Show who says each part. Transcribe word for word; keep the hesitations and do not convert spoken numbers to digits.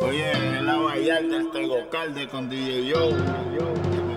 Speaker 1: Oye, en la Vallarta, este Gocalde con D J Joe.